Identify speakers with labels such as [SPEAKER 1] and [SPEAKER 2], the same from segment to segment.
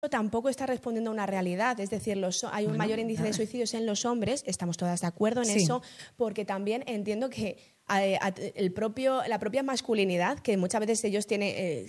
[SPEAKER 1] tampoco está respondiendo a una realidad, es decir, hay un mayor índice de suicidios en los hombres, estamos todas de acuerdo en eso, porque también entiendo que la propia masculinidad, que muchas veces ellos tienen,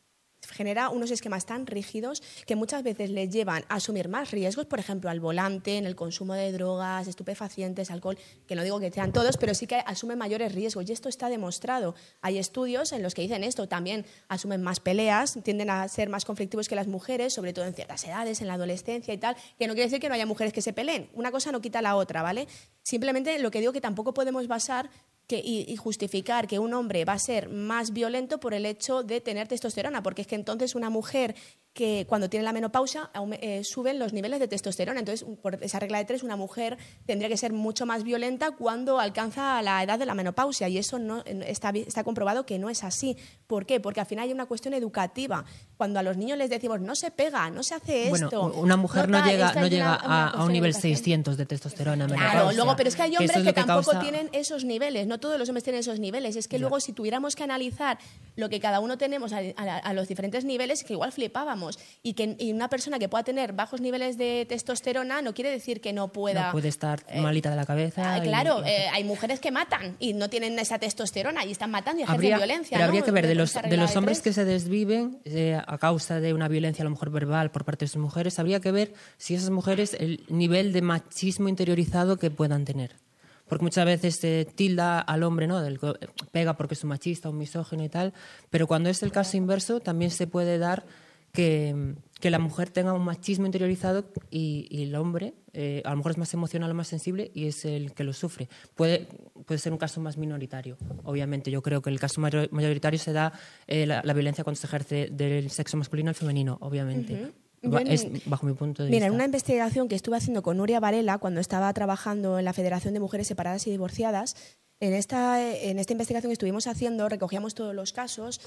[SPEAKER 1] genera unos esquemas tan rígidos que muchas veces les llevan a asumir más riesgos, por ejemplo, al volante, en el consumo de drogas, estupefacientes, alcohol, que no digo que sean todos, pero sí que asumen mayores riesgos y esto está demostrado. Hay estudios en los que dicen esto, también asumen más peleas, tienden a ser más conflictivos que las mujeres, sobre todo en ciertas edades, en la adolescencia y tal, que no quiere decir que no haya mujeres que se peleen. Una cosa no quita la otra, ¿vale? Simplemente lo que digo que tampoco podemos basar y justificar que un hombre va a ser más violento por el hecho de tener testosterona, porque es que entonces una mujer que cuando tiene la menopausia suben los niveles de testosterona. Entonces, por esa regla de 3, una mujer tendría que ser mucho más violenta cuando alcanza la edad de la menopausia y eso no está comprobado que no es así. ¿Por qué? Porque al final hay una cuestión educativa. Cuando a los niños les decimos no se pega, no se hace esto...
[SPEAKER 2] Bueno, una mujer no llega a un nivel 600 de testosterona.
[SPEAKER 1] Claro, luego, pero es que hay hombres que tampoco tienen esos niveles, no todos los hombres tienen esos niveles. Es que luego si tuviéramos que analizar lo que cada uno tenemos a los diferentes niveles, que igual flipábamos. Y una persona que pueda tener bajos niveles de testosterona no quiere decir que no pueda...
[SPEAKER 2] No puede estar malita de la cabeza.
[SPEAKER 1] Claro, hay mujeres que matan y no tienen esa testosterona y están matando y ejercen violencia.
[SPEAKER 2] Pero
[SPEAKER 1] ¿no?
[SPEAKER 2] habría que ver de los hombres que se desviven a causa de una violencia a lo mejor verbal por parte de sus mujeres, habría que ver si esas mujeres el nivel de machismo interiorizado que puedan tener. Porque muchas veces se tilda al hombre, ¿no? Pega porque es un machista, un misógino y tal, pero cuando es el caso inverso también se puede dar que la mujer tenga un machismo interiorizado y el hombre a lo mejor es más emocional o más sensible y es el que lo sufre. Puede ser un caso más minoritario, obviamente. Yo creo que el caso mayoritario se da la violencia cuando se ejerce del sexo masculino al femenino, obviamente. Es bajo mi punto de vista.
[SPEAKER 1] Mira, en una investigación que estuve haciendo con Nuria Varela cuando estaba trabajando en la Federación de Mujeres Separadas y Divorciadas, en esta investigación que estuvimos haciendo recogíamos todos los casos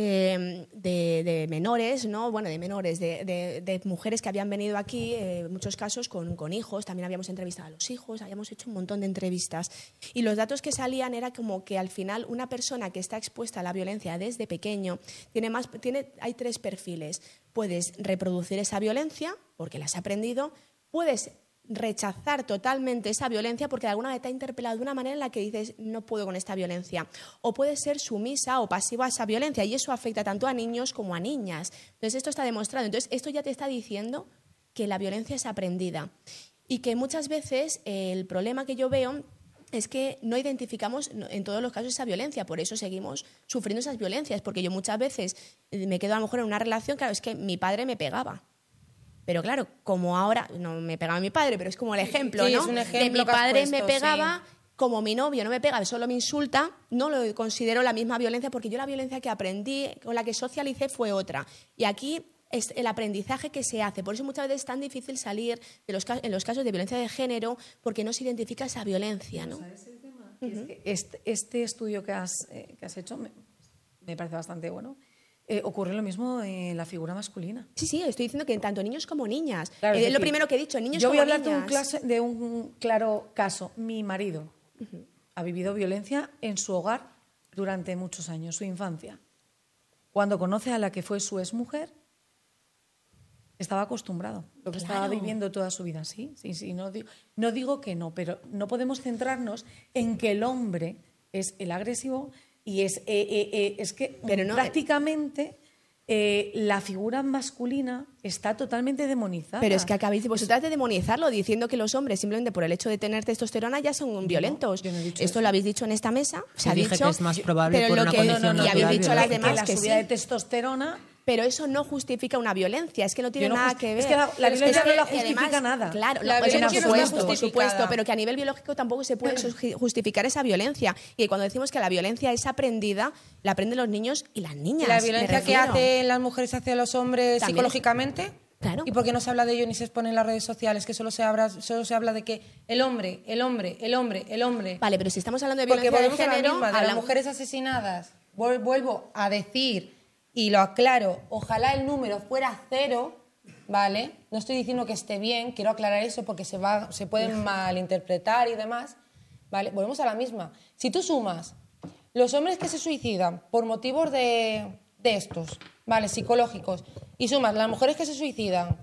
[SPEAKER 1] de menores, ¿no? Bueno, de menores, de mujeres que habían venido aquí, muchos casos con hijos, también habíamos entrevistado a los hijos, habíamos hecho un montón de entrevistas y los datos que salían era como que al final una persona que está expuesta a la violencia desde pequeño hay 3 perfiles. Puedes reproducir esa violencia porque la has aprendido, puedes rechazar totalmente esa violencia porque de alguna manera te ha interpelado de una manera en la que dices no puedo con esta violencia, o puedes ser sumisa o pasiva a esa violencia y eso afecta tanto a niños como a niñas. Entonces esto está demostrado, entonces esto ya te está diciendo que la violencia es aprendida y que muchas veces el problema que yo veo es que no identificamos en todos los casos esa violencia, por eso seguimos sufriendo esas violencias, porque yo muchas veces me quedo a lo mejor en una relación, claro, es que mi padre me pegaba. Pero claro, como ahora, no me pegaba mi padre, pero es como el ejemplo,
[SPEAKER 3] sí,
[SPEAKER 1] ¿no?
[SPEAKER 3] Es un ejemplo
[SPEAKER 1] de mi padre
[SPEAKER 3] puesto,
[SPEAKER 1] me pegaba,
[SPEAKER 3] sí.
[SPEAKER 1] Como mi novio no me pega, solo me insulta, no lo considero la misma violencia porque yo la violencia que aprendí, con la que socialicé fue otra. Y aquí es el aprendizaje que se hace. Por eso muchas veces es tan difícil salir en los casos de violencia de género porque no se identifica esa violencia, ¿no?
[SPEAKER 4] ¿Sabes el tema? Es que este estudio que has hecho me parece bastante bueno. Ocurre lo mismo en la figura masculina.
[SPEAKER 1] Sí, estoy diciendo que tanto niños como niñas.
[SPEAKER 4] Claro,
[SPEAKER 1] Es lo primero que he dicho, niños
[SPEAKER 4] yo
[SPEAKER 1] como
[SPEAKER 4] voy a
[SPEAKER 1] niñas.
[SPEAKER 4] hablar de un claro caso. Mi marido ha vivido violencia en su hogar durante muchos años, su infancia. Cuando conoce a la que fue su exmujer, estaba acostumbrado. Lo que estaba viviendo toda su vida. Sí. No digo que no, pero no podemos centrarnos en que el hombre es el agresivo y es que pero no, prácticamente la figura masculina está totalmente demonizada.
[SPEAKER 1] Pero es que acabáis vosotras de demonizarlo diciendo que los hombres simplemente por el hecho de tener testosterona ya son violentos.
[SPEAKER 4] Yo no he dicho
[SPEAKER 1] esto
[SPEAKER 4] eso.
[SPEAKER 1] Lo habéis dicho en esta mesa. Se ha
[SPEAKER 2] dije
[SPEAKER 1] dicho
[SPEAKER 2] que es más probable
[SPEAKER 1] pero
[SPEAKER 2] por
[SPEAKER 1] lo
[SPEAKER 2] una
[SPEAKER 1] que
[SPEAKER 2] condición
[SPEAKER 1] y habéis dicho a las demás
[SPEAKER 4] que la
[SPEAKER 1] que
[SPEAKER 4] subida
[SPEAKER 1] sí.
[SPEAKER 4] de testosterona.
[SPEAKER 1] Pero eso no justifica una violencia, es que no tiene nada que ver.
[SPEAKER 4] Es que la violencia no la justifica nada.
[SPEAKER 1] Claro,
[SPEAKER 3] la violencia no está
[SPEAKER 1] por supuesto,
[SPEAKER 3] justificada.
[SPEAKER 1] pero que a nivel biológico tampoco se puede justificar esa violencia. Y cuando decimos que la violencia es aprendida, la aprenden los niños y las niñas.
[SPEAKER 3] ¿Y la violencia que hacen las mujeres hacia los hombres
[SPEAKER 1] También
[SPEAKER 3] psicológicamente?
[SPEAKER 1] Claro.
[SPEAKER 3] ¿Y por qué no se habla de ello ni se expone en las redes sociales? Que solo se habla de que el hombre.
[SPEAKER 1] Vale, pero si estamos hablando de
[SPEAKER 3] Porque
[SPEAKER 1] violencia de
[SPEAKER 3] volvemos a la
[SPEAKER 1] género,
[SPEAKER 3] misma, de las mujeres asesinadas. Vuelvo a decir, y lo aclaro, ojalá el número fuera 0, ¿vale? No estoy diciendo que esté bien, quiero aclarar eso porque se pueden malinterpretar y demás, ¿vale? Volvemos a la misma. Si tú sumas los hombres que se suicidan por motivos de estos, ¿vale? Psicológicos, y sumas las mujeres que se suicidan